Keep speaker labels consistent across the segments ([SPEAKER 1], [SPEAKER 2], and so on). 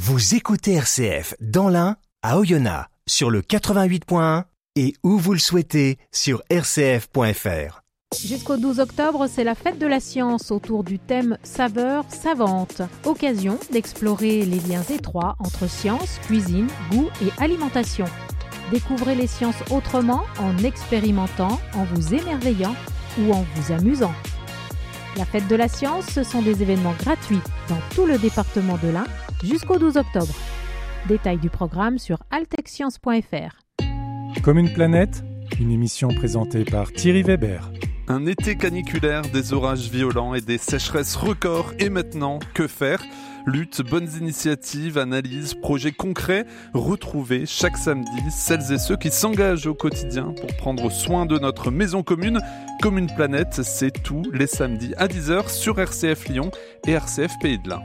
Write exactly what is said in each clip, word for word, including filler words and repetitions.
[SPEAKER 1] Vous écoutez R C F dans l'Ain, à Oyonnax, sur le quatre-vingt-huit point un et où vous le souhaitez sur r c f point f r.
[SPEAKER 2] Jusqu'au douze octobre, c'est la fête de la science autour du thème saveur savante. Occasion d'explorer les liens étroits entre science, cuisine, goût et alimentation. Découvrez les sciences autrement en expérimentant, en vous émerveillant ou en vous amusant. La fête de la science, ce sont des événements gratuits dans tout le département de l'Ain jusqu'au douze octobre. Détails du programme sur altexscience point f r.
[SPEAKER 3] Comme une planète, une émission présentée par Thierry Weber.
[SPEAKER 4] Un été caniculaire, des orages violents et des sécheresses records. Et maintenant, que faire ? Lutte, bonnes initiatives, analyses, projets concrets. Retrouvez chaque samedi celles et ceux qui s'engagent au quotidien pour prendre soin de notre maison commune. Comme une planète, c'est tous les samedis à dix heures sur R C F Lyon et R C F Pays de l'Ain.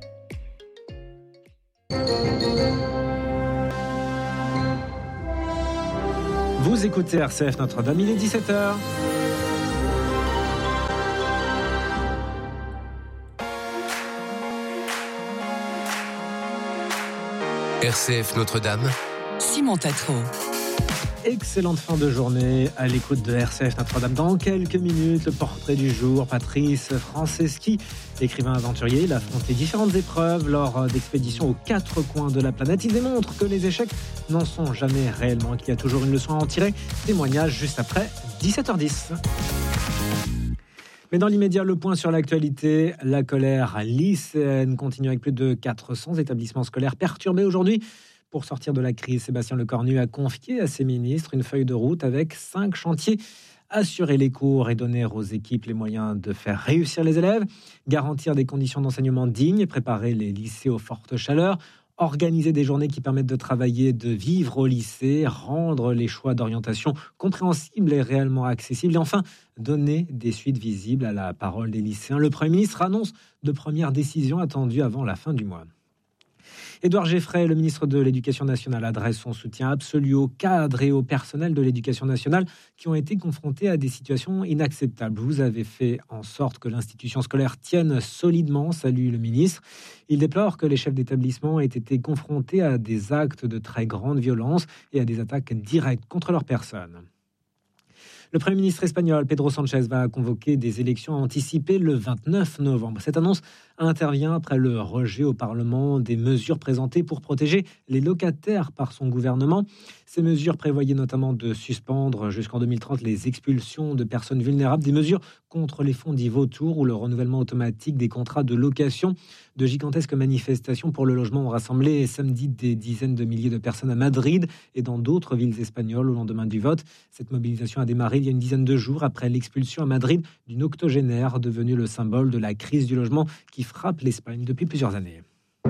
[SPEAKER 5] Vous écoutez R C F Notre-Dame, il est dix-sept heures.
[SPEAKER 6] R C F Notre-Dame,
[SPEAKER 7] Simon Tatro.
[SPEAKER 5] Excellente fin de journée à l'écoute de R C F Notre-Dame. Dans quelques minutes, le portrait du jour. Patrice Franceschi, écrivain aventurier, il a affronté différentes épreuves lors d'expéditions aux quatre coins de la planète. Il démontre que les échecs n'en sont jamais réellement, qu'il y a toujours une leçon à en tirer. Témoignage juste après dix-sept heures dix. Mais dans l'immédiat, le point sur l'actualité. La colère lycéenne continue avec plus de quatre cents établissements scolaires perturbés aujourd'hui. Pour sortir de la crise, Sébastien Lecornu a confié à ses ministres une feuille de route avec cinq chantiers. Assurer les cours et donner aux équipes les moyens de faire réussir les élèves, garantir des conditions d'enseignement dignes et préparer les lycées aux fortes chaleurs, organiser des journées qui permettent de travailler, de vivre au lycée, rendre les choix d'orientation compréhensibles et réellement accessibles et enfin donner des suites visibles à la parole des lycéens. Le Premier ministre annonce de premières décisions attendues avant la fin du mois. Édouard Geffray, le ministre de l'Éducation nationale, adresse son soutien absolu aux cadres et au personnel de l'Éducation nationale qui ont été confrontés à des situations inacceptables. Vous avez fait en sorte que l'institution scolaire tienne solidement, salue le ministre. Il déplore que les chefs d'établissement aient été confrontés à des actes de très grande violence et à des attaques directes contre leur personne. Le Premier ministre espagnol, Pedro Sánchez, va convoquer des élections anticipées le vingt-neuf novembre. Cette annonce intervient après le rejet au Parlement des mesures présentées pour protéger les locataires par son gouvernement. Ces mesures prévoyaient notamment de suspendre jusqu'en deux mille trente les expulsions de personnes vulnérables, des mesures contre les fonds dits vautours ou le renouvellement automatique des contrats de location. De gigantesques manifestations pour le logement ont rassemblé samedi des dizaines de milliers de personnes à Madrid et dans d'autres villes espagnoles au lendemain du vote. Cette mobilisation a démarré il y a une dizaine de jours après l'expulsion à Madrid d'une octogénaire devenue le symbole de la crise du logement qui frappe l'Espagne depuis plusieurs années.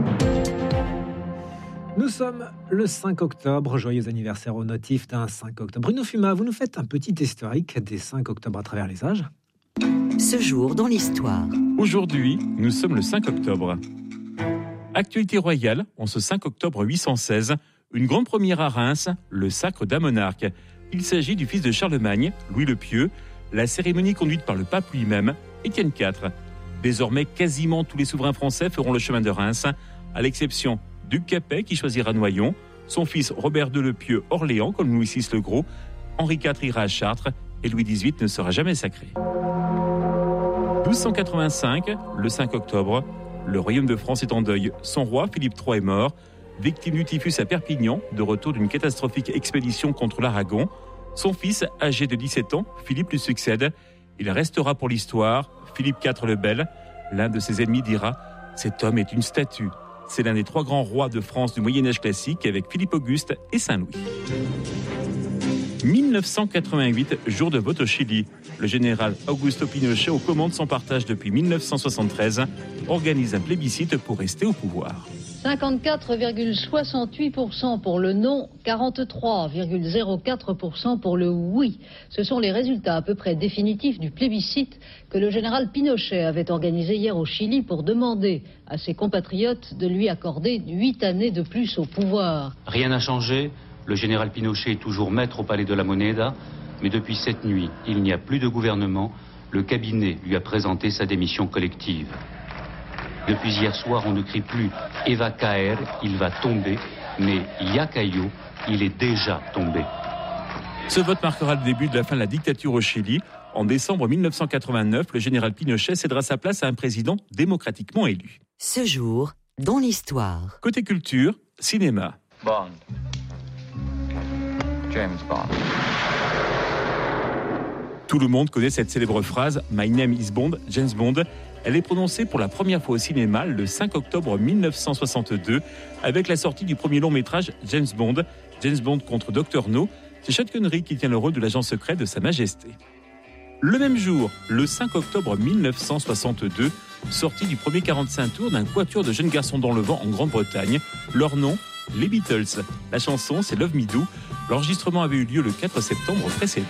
[SPEAKER 5] Nous sommes le cinq octobre, joyeux anniversaire au notif d'un cinq octobre. Bruno Fuma, vous nous faites un petit historique des cinq octobre à travers les âges.
[SPEAKER 7] Ce jour dans l'histoire.
[SPEAKER 8] Aujourd'hui, nous sommes le cinq octobre. Actualité royale, en ce cinq octobre huit cent seize, une grande première à Reims, le sacre d'un monarque. Il s'agit du fils de Charlemagne, Louis le Pieux, la cérémonie conduite par le pape lui-même, Étienne quatre. Désormais, quasiment tous les souverains français feront le chemin de Reims, à l'exception d'Hugues Capet qui choisira Noyon, son fils Robert deux le Pieux Orléans comme Louis six le Gros, Henri quatre ira à Chartres et Louis dix-huit ne sera jamais sacré. douze cent quatre-vingt-cinq, le cinq octobre, le royaume de France est en deuil. Son roi, Philippe trois, est mort, victime du typhus à Perpignan, de retour d'une catastrophique expédition contre l'Aragon. Son fils, âgé de dix-sept ans, Philippe lui succède. Il restera pour l'histoire, Philippe quatre le Bel. L'un de ses ennemis dira « Cet homme est une statue ». C'est l'un des trois grands rois de France du Moyen-Âge classique avec Philippe Auguste et Saint-Louis. dix-neuf cent quatre-vingt-huit, jour de vote au Chili. Le général Augusto Pinochet, aux commandes sans partage depuis dix-neuf cent soixante-treize, organise un plébiscite pour rester au pouvoir.
[SPEAKER 9] cinquante-quatre virgule soixante-huit pour cent pour le non, quarante-trois virgule zéro quatre pour cent pour le oui. Ce sont les résultats à peu près définitifs du plébiscite que le général Pinochet avait organisé hier au Chili pour demander à ses compatriotes de lui accorder huit années de plus au pouvoir.
[SPEAKER 10] Rien n'a changé. Le général Pinochet est toujours maître au palais de la Moneda, mais depuis cette nuit, il n'y a plus de gouvernement. Le cabinet lui a présenté sa démission collective. Depuis hier soir, on ne crie plus « Il va caer », il va tomber, mais « Ya cayó », il est déjà tombé.
[SPEAKER 8] Ce vote marquera le début de la fin de la dictature au Chili. En décembre mille neuf cent quatre-vingt-neuf, le général Pinochet cédera sa place à un président démocratiquement élu.
[SPEAKER 7] Ce jour, dans l'histoire.
[SPEAKER 8] Côté culture, cinéma.
[SPEAKER 11] Bond. James Bond.
[SPEAKER 8] Tout le monde connaît cette célèbre phrase « My name is Bond, James Bond ». Elle est prononcée pour la première fois au cinéma le cinq octobre mille neuf cent soixante-deux avec la sortie du premier long métrage James Bond, James Bond contre docteur No. C'est Sean Connery qui tient le rôle de l'agent secret de Sa Majesté. Le même jour, le cinq octobre mille neuf cent soixante-deux, sortie du premier quarante-cinq tours d'un quatuor de jeunes garçons dans le vent en Grande-Bretagne. Leur nom, les Beatles. La chanson, c'est Love Me Do. L'enregistrement avait eu lieu le quatre septembre précédent.